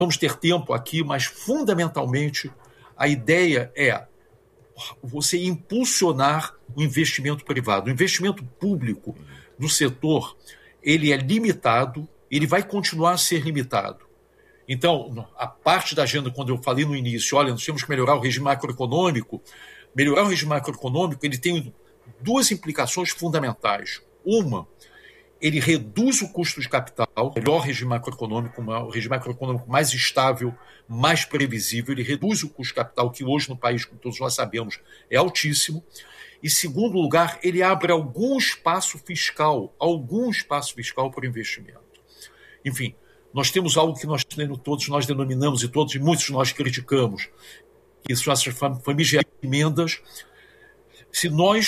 vamos ter tempo aqui, mas fundamentalmente a ideia é você impulsionar o investimento privado. O investimento público no setor, ele é limitado, ele vai continuar a ser limitado. Então, a parte da agenda, quando eu falei no início, olha, nós temos que melhorar o regime macroeconômico, ele tem duas implicações fundamentais. Uma, ele reduz o custo de capital, melhor regime macroeconômico, o regime macroeconômico mais estável, mais previsível, ele reduz o custo de capital, que hoje no país, como todos nós sabemos, é altíssimo. E, segundo lugar, ele abre algum espaço fiscal para o investimento. Enfim, nós temos algo que todos nós denominamos, e muitos de nós criticamos, que são essas famigeradas emendas. Se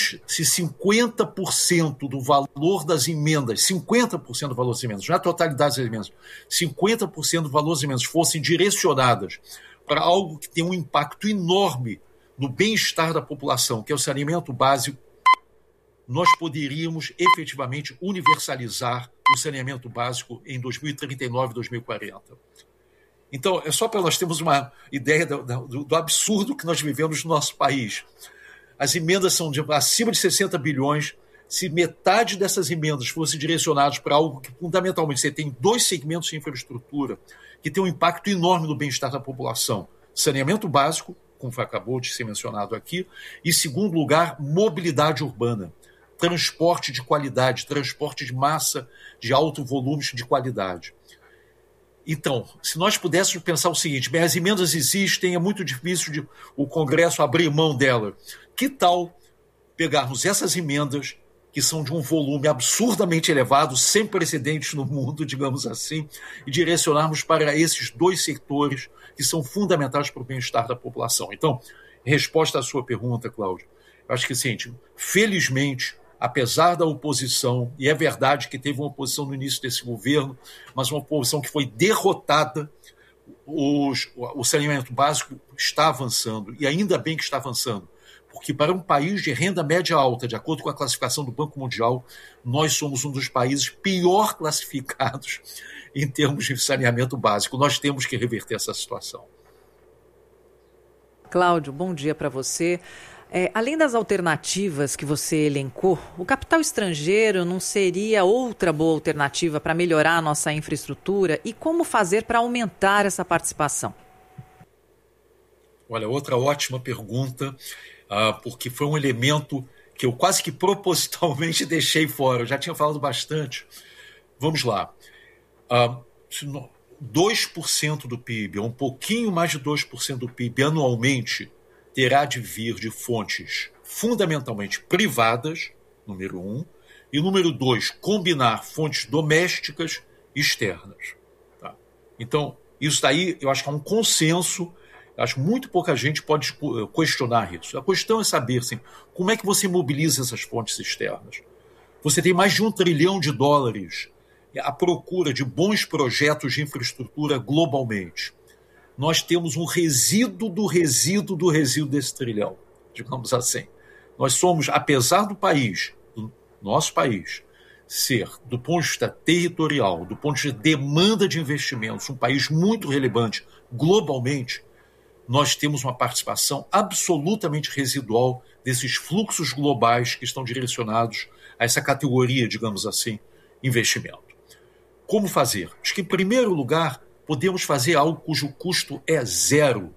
50% do valor das emendas, 50% do valor das emendas, não é a totalidade das emendas, 50% do valor das emendas fossem direcionadas para algo que tem um impacto enorme no bem-estar da população, que é o saneamento básico, nós poderíamos efetivamente universalizar o saneamento básico em 2039, 2040. Então, é só para nós termos uma ideia do absurdo que nós vivemos no nosso país. As emendas são acima de 60 bilhões. Se metade dessas emendas fossem direcionadas para algo que, fundamentalmente, você tem dois segmentos de infraestrutura que tem um impacto enorme no bem-estar da população. Saneamento básico, como acabou de ser mencionado aqui, e, segundo lugar, mobilidade urbana. Transporte de qualidade, transporte de massa, de alto volume de qualidade. Então, se nós pudéssemos pensar o seguinte, bem, as emendas existem, é muito difícil o Congresso abrir mão dela. Que tal pegarmos essas emendas, que são de um volume absurdamente elevado, sem precedentes no mundo, digamos assim, e direcionarmos para esses dois setores que são fundamentais para o bem-estar da população? Então, em resposta à sua pergunta, Cláudio, eu acho que, assim, felizmente, apesar da oposição, e é verdade que teve uma oposição no início desse governo, mas uma oposição que foi derrotada, o saneamento básico está avançando, e ainda bem que está avançando, porque para um país de renda média alta, de acordo com a classificação do Banco Mundial, nós somos um dos países pior classificados em termos de saneamento básico. Nós temos que reverter essa situação. Cláudio, bom dia para você. Além das alternativas que você elencou, o capital estrangeiro não seria outra boa alternativa para melhorar a nossa infraestrutura? E como fazer para aumentar essa participação? Olha, outra ótima pergunta, porque foi um elemento que eu quase que propositalmente deixei fora. Eu já tinha falado bastante. Vamos lá. 2% do PIB, ou um pouquinho mais de 2% do PIB anualmente, terá de vir de fontes fundamentalmente privadas, número 1, e número 2, combinar fontes domésticas e externas. Tá? Então, isso daí eu acho que é um consenso, acho que muito pouca gente pode questionar isso. A questão é saber assim, como é que você mobiliza essas fontes externas. Você tem mais de $1 trilhão à procura de bons projetos de infraestrutura globalmente. Nós temos um resíduo do resíduo do resíduo desse trilhão, digamos assim. Nós somos, apesar do nosso país, ser, do ponto de vista territorial, do ponto de vista de demanda de investimentos, um país muito relevante globalmente, nós temos uma participação absolutamente residual desses fluxos globais que estão direcionados a essa categoria, digamos assim, investimento. Como fazer? Acho que, em primeiro lugar, podemos fazer algo cujo custo é zero.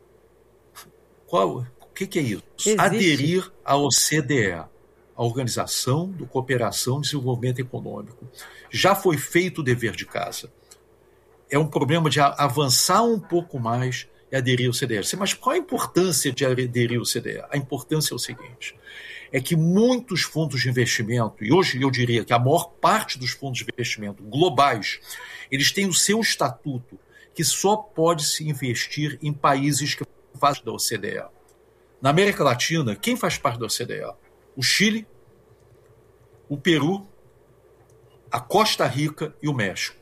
O que é isso? Existe. Aderir à OCDE, a Organização de Cooperação e Desenvolvimento Econômico. Já foi feito o dever de casa. É um problema de avançar um pouco mais e aderir ao OCDE. Mas qual a importância de aderir ao OCDE? A importância é o seguinte, é que muitos fundos de investimento, e hoje eu diria que a maior parte dos fundos de investimento globais, eles têm o seu estatuto, que só pode se investir em países que fazem parte da OCDE. Na América Latina, quem faz parte da OCDE? O Chile, o Peru, a Costa Rica e o México.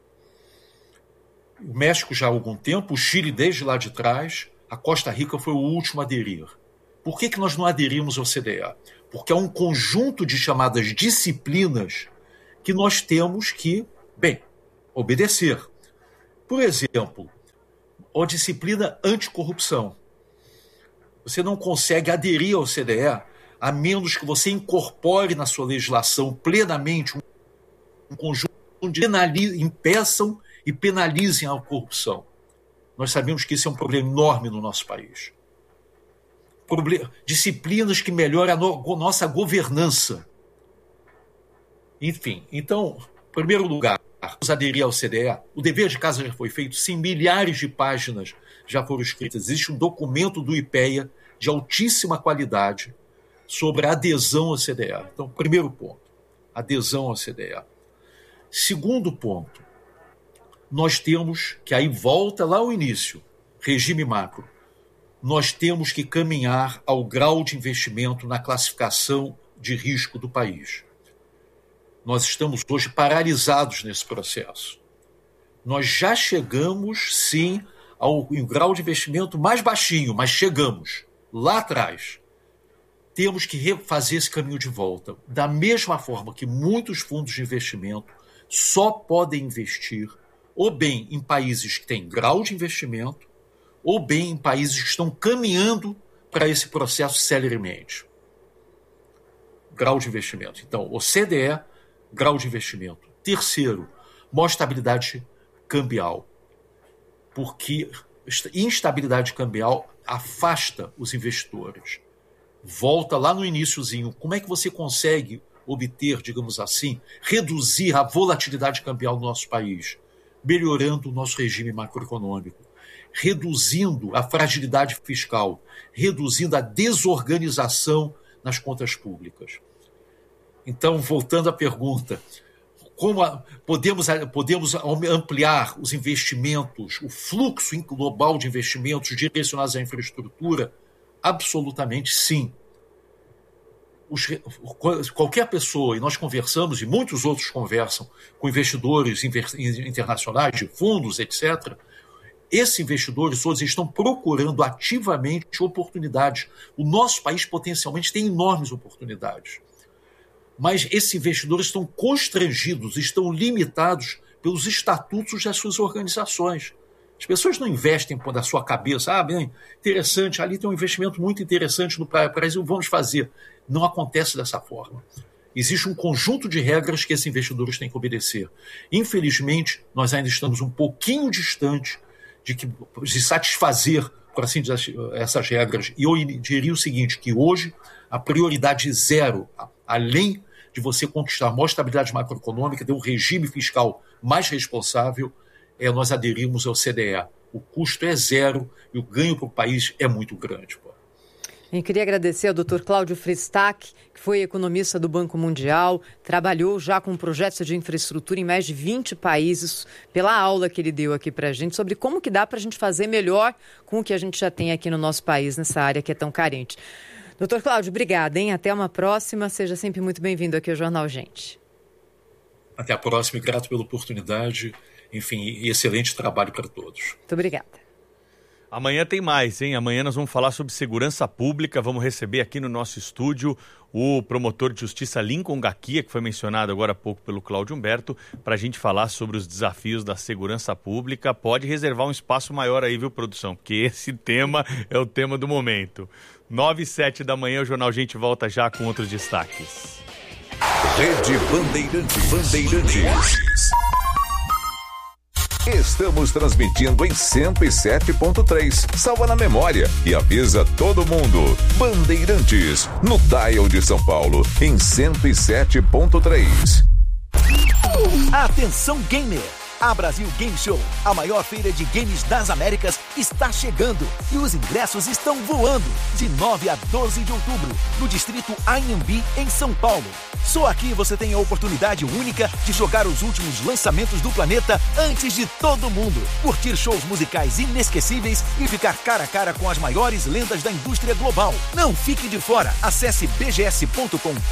O México já há algum tempo, o Chile desde lá de trás, a Costa Rica foi o último a aderir. Por que nós não aderimos ao OCDE? Porque é um conjunto de chamadas disciplinas que nós temos que, obedecer. Por exemplo, a disciplina anticorrupção. Você não consegue aderir ao CDE a menos que você incorpore na sua legislação plenamente um conjunto de impeçam e penalizem a corrupção. Nós sabemos que isso é um problema enorme no nosso país. Disciplinas que melhoram a nossa governança. Enfim, então, em primeiro lugar, vamos aderir ao CDE. O dever de casa já foi feito, sim, milhares de páginas já foram escritas. Existe um documento do IPEA de altíssima qualidade sobre a adesão ao CDE. Então, primeiro ponto, adesão ao CDE. Segundo ponto, nós temos, que aí volta lá ao início, regime macro, nós temos que caminhar ao grau de investimento na classificação de risco do país. Nós estamos hoje paralisados nesse processo. Nós já chegamos, sim, ao grau de investimento mais baixinho, mas chegamos lá atrás. Temos que refazer esse caminho de volta. Da mesma forma que muitos fundos de investimento só podem investir ou bem em países que têm grau de investimento, ou bem em países que estão caminhando para esse processo celeremente. Grau de investimento. Então, o CDE, grau de investimento. Terceiro, maior estabilidade cambial. Porque instabilidade cambial afasta os investidores. Volta lá no iniciozinho. Como é que você consegue obter, digamos assim, reduzir a volatilidade cambial do nosso país? Melhorando o nosso regime macroeconômico, reduzindo a fragilidade fiscal, reduzindo a desorganização nas contas públicas. Então, voltando à pergunta, como podemos ampliar os investimentos, o fluxo global de investimentos direcionados à infraestrutura? Absolutamente sim. Qualquer pessoa, e nós conversamos, e muitos outros conversam, com investidores internacionais, de fundos, etc., esses investidores todos estão procurando ativamente oportunidades. O nosso país potencialmente tem enormes oportunidades. Mas esses investidores estão constrangidos, estão limitados pelos estatutos das suas organizações. As pessoas não investem da sua cabeça, bem, interessante, ali tem um investimento muito interessante no Brasil, vamos fazer. Não acontece dessa forma. Existe um conjunto de regras que esses investidores têm que obedecer. Infelizmente, nós ainda estamos um pouquinho distantes de satisfazer, por assim dizer, essas regras. E eu diria o seguinte, que hoje a prioridade zero, além de você conquistar maior estabilidade macroeconômica, ter um regime fiscal mais responsável, é nós aderirmos ao CDE. O custo é zero e o ganho para o país é muito grande. Eu queria agradecer ao Dr. Cláudio Freystack, que foi economista do Banco Mundial, trabalhou já com projetos de infraestrutura em mais de 20 países, pela aula que ele deu aqui para a gente, sobre como que dá para a gente fazer melhor com o que a gente já tem aqui no nosso país, nessa área que é tão carente. Dr. Cláudio, obrigada, hein? Até uma próxima. Seja sempre muito bem-vindo aqui ao Jornal Gente. Até a próxima e grato pela oportunidade. Enfim, e excelente trabalho para todos. Muito obrigada. Amanhã tem mais, hein? Amanhã nós vamos falar sobre segurança pública. Vamos receber aqui no nosso estúdio o promotor de justiça Lincoln Gaquia, que foi mencionado agora há pouco pelo Cláudio Humberto, para a gente falar sobre os desafios da segurança pública. Pode reservar um espaço maior aí, viu, produção? Porque esse tema é o tema do momento. 9h07 da manhã, o Jornal Gente volta já com outros destaques. Rede Bandeirantes. Estamos transmitindo em 107.3. Salva na memória e avisa todo mundo. Bandeirantes, no dial de São Paulo, em 107.3. Atenção gamer! A Brasil Game Show, a maior feira de games das Américas, está chegando e os ingressos estão voando. De 9 a 12 de outubro, no distrito Anhembi, em São Paulo. Só aqui você tem a oportunidade única de jogar os últimos lançamentos do planeta antes de todo mundo. Curtir shows musicais inesquecíveis e ficar cara a cara com as maiores lendas da indústria global. Não fique de fora. Acesse bgs.com.br